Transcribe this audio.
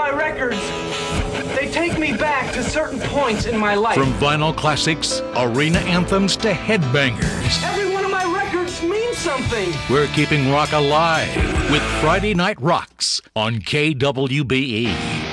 my records, they take me back to certain points in my life. From vinyl classics, arena anthems to headbangers. Every one of my records means something. We're keeping rock alive with Friday Night Rocks on KWBE.